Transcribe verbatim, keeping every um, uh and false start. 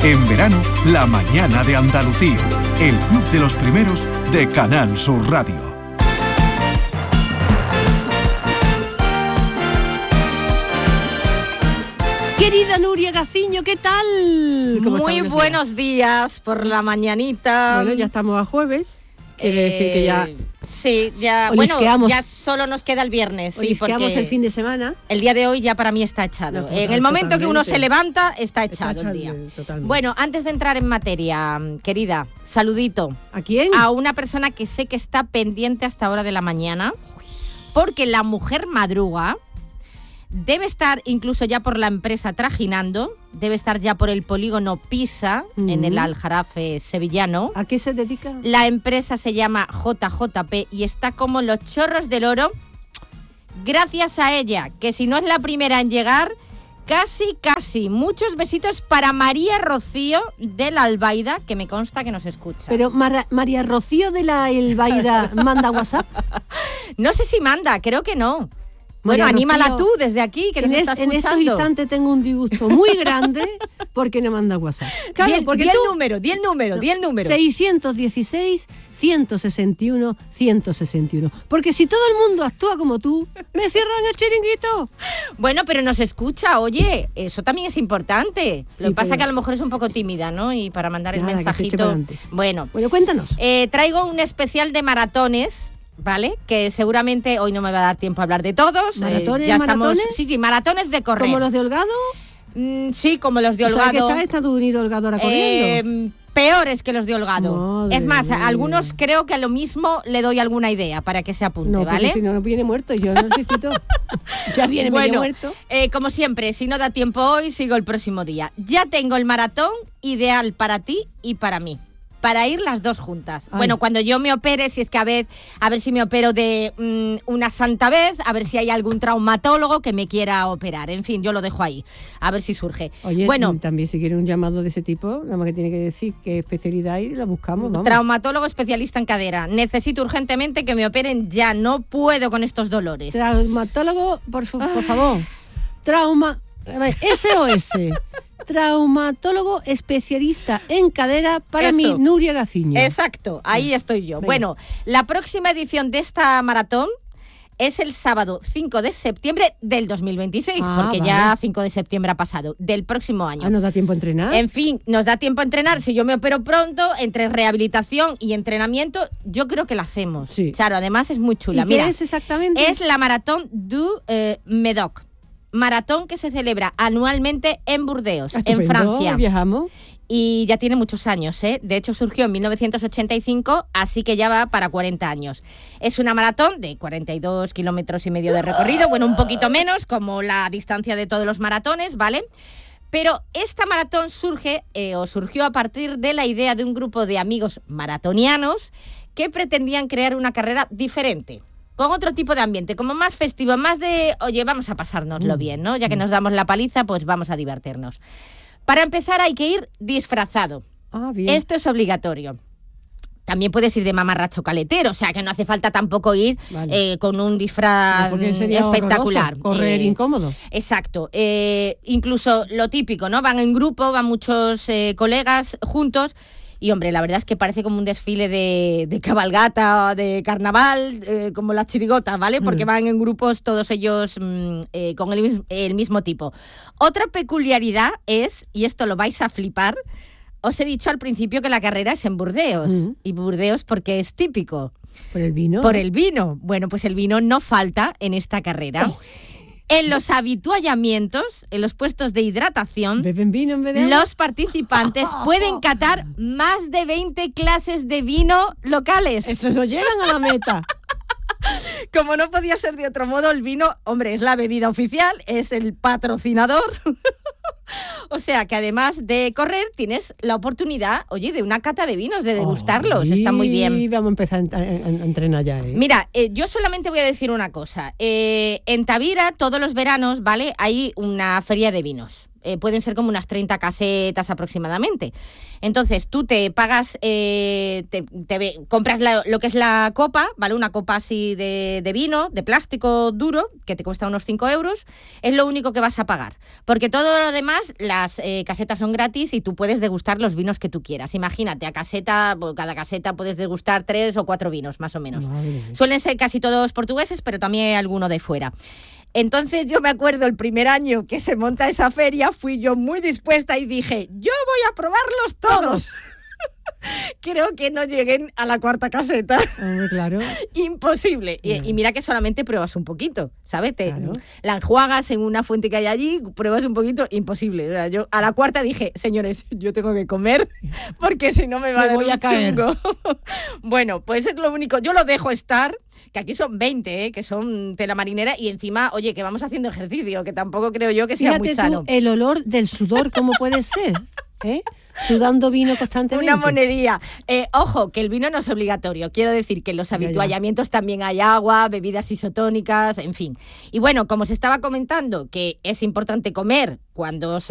En verano, La Mañana de Andalucía, el club de los primeros de Canal Sur Radio. Querida Nuria Gaciño, ¿qué tal? Muy buenos días por la mañanita. Bueno, ya estamos a jueves. Quiere eh, decir que ya... Sí, ya, bueno, ya solo nos queda el viernes. Sí, porque el fin de semana. El día de hoy ya para mí está echado. No, total, en el momento totalmente. Que uno se levanta, está echado, está echado el día. Totalmente. Bueno, antes de entrar en materia, querida, saludito. ¿A quién? A una persona que sé que está pendiente hasta hora de la mañana, porque la mujer madruga. Debe estar incluso ya por la empresa trajinando, debe estar ya por el polígono Pisa, uh-huh. en el Aljarafe sevillano. ¿A qué se dedica? La empresa se llama J J P y está como los chorros del oro, gracias a ella, que si no es la primera en llegar, casi, casi. Muchos besitos para María Rocío de la Albaida, que me consta que nos escucha. Pero Mar- María Rocío de la Albaida manda WhatsApp. No sé si manda, creo que no. Bueno, María anímala Rocío, tú desde aquí, que nos estás escuchando. En estos instantes tengo un disgusto muy grande porque no manda WhatsApp. Claro, di, porque di tú, el número, di el número, no, di el número. seiscientos dieciséis, ciento sesenta y uno, ciento sesenta y uno. Porque si todo el mundo actúa como tú, me cierran el chiringuito. Bueno, pero nos escucha, oye, eso también es importante. Lo sí, que pasa es que a lo mejor es un poco tímida, ¿no? Y para mandar nada, el mensajito. Bueno, bueno, cuéntanos. Eh, traigo un especial de maratones. ¿Vale? Que seguramente hoy no me va a dar tiempo a hablar de todos. ¿Maratones? Eh, ya ¿Maratones? Estamos, sí, sí, maratones de correr. ¿Como los de Holgado? Mm, sí, como los de Holgado. ¿Sabes que está Estados Unidos Holgado ahora corriendo? Eh, peores que los de Holgado. Madre es más, mía. a algunos creo que a lo mismo le doy alguna idea para que se apunte, no, ¿vale? No, si no, no viene muerto, yo no necesito. Ya viene bueno, medio muerto. Eh, como siempre, si no da tiempo hoy, sigo el próximo día. Ya tengo el maratón ideal para ti y para mí. Para ir las dos juntas. Ay. Bueno, cuando yo me opere, si es que a ver, a ver si me opero de mmm, una santa vez, a ver si hay algún traumatólogo que me quiera operar. En fin, yo lo dejo ahí, a ver si surge. Oye, bueno, también si quiere un llamado de ese tipo, nada más que tiene que decir qué especialidad hay y la buscamos, vamos. Traumatólogo especialista en cadera. Necesito urgentemente que me operen ya, no puedo con estos dolores. Traumatólogo, por, por favor. Trauma... S O S. Traumatólogo especialista en cadera para Eso. mí, Nuria Gaciño. Exacto, ahí estoy yo. Venga. Bueno, la próxima edición de esta maratón es el sábado cinco de septiembre del dos mil veintiséis, ah, porque vale. ya cinco de septiembre ha pasado, del próximo año. Ah, ¿nos da tiempo a entrenar? En fin, nos da tiempo a entrenar. Si yo me opero pronto, entre rehabilitación y entrenamiento, yo creo que la hacemos. Sí. Claro, además es muy chula. ¿Y Mira, qué es exactamente? Es la Maratón du eh, Médoc. Maratón que se celebra anualmente en Burdeos, Estupendo, en Francia. Viajamos. Y ya tiene muchos años, ¿eh? De hecho, surgió en mil novecientos ochenta y cinco, así que ya va para cuarenta años. Es una maratón de cuarenta y dos kilómetros y medio de recorrido, bueno, un poquito menos, como la distancia de todos los maratones, ¿vale? Pero esta maratón surge, eh, o surgió a partir de la idea de un grupo de amigos maratonianos que pretendían crear una carrera diferente, con otro tipo de ambiente, como más festivo, más de, oye, vamos a pasárnoslo bien, ¿no? Ya que nos damos la paliza, pues vamos a divertirnos. Para empezar hay que ir disfrazado. Ah, bien. Esto es obligatorio. También puedes ir de mamarracho caletero, o sea que no hace falta tampoco ir vale. eh, con un disfraz no, espectacular. Correr eh, incómodo. Exacto. Eh, incluso lo típico, ¿no? Van en grupo, van muchos eh, colegas juntos. Y, hombre, la verdad es que parece como un desfile de, de cabalgata, de carnaval, eh, como las chirigotas, ¿vale? Porque mm. van en grupos todos ellos mm, eh, con el, el mismo tipo. Otra peculiaridad es, y esto lo vais a flipar, os he dicho al principio que la carrera es en Burdeos. Mm. Y Burdeos porque es típico. ¿Por el vino? Por el vino. Bueno, pues el vino no falta en esta carrera. Oh. En los habituallamientos, en los puestos de hidratación, ¿beben vino en vez de agua? Los participantes pueden catar más de veinte clases de vino locales. Eso no llegan a la meta. Como no podía ser de otro modo, el vino, hombre, es la bebida oficial, es el patrocinador. O sea que además de correr, tienes la oportunidad, oye, de una cata de vinos, de degustarlos. Oh, está muy bien. Vamos a empezar a, a, a entrenar ya, ¿eh? Mira, eh, yo solamente voy a decir una cosa. Eh, en Tavira, todos los veranos, ¿vale? Hay una feria de vinos. eh, pueden ser como unas treinta casetas aproximadamente. Entonces tú te pagas, eh, te, te compras la, lo que es la copa, ¿vale? Una copa así de, de vino, de plástico duro, que te cuesta unos cinco euros, es lo único que vas a pagar. Porque todo lo demás, las eh, casetas son gratis y tú puedes degustar los vinos que tú quieras. Imagínate, a caseta, cada caseta puedes degustar tres o cuatro vinos, más o menos. Madre. Suelen ser casi todos portugueses, pero también hay alguno de fuera. Entonces yo me acuerdo el primer año que se monta esa feria, fui yo muy dispuesta y dije, yo voy a probarlos todos. Creo que no lleguen a la cuarta caseta. Hombre, claro. Imposible. Y, No. y mira que solamente pruebas un poquito, ¿sabes? Te, Claro. La enjuagas en una fuente que hay allí, pruebas un poquito, imposible. O sea, yo a la cuarta dije, señores, yo tengo que comer porque si no me va Me a dar voy un a caer. chungo. Bueno, pues es lo único. Yo lo dejo estar, que aquí son veinte, ¿eh? Que son tela marinera y encima, oye, que vamos haciendo ejercicio, que tampoco creo yo que sea Fíjate muy sano. tú el olor del sudor, ¿cómo puede ser? ¿Eh? Sudando vino constantemente. Una monería. Eh, ojo, que el vino no es obligatorio. Quiero decir que en los Ya, ya. habituallamientos también hay agua, bebidas isotónicas, en fin. Y bueno, como se estaba comentando, que es importante comer cuando se